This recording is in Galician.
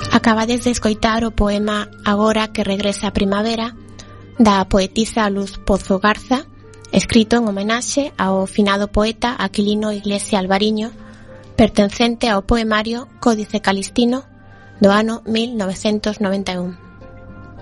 Acabades de escoitar o poema Agora que regresa a primavera, da poetisa Luz Pozo Garza, escrito en homenaxe ao finado poeta Aquilino Iglesia Alvariño, pertencente ao poemario Códice Calistino do ano 1991.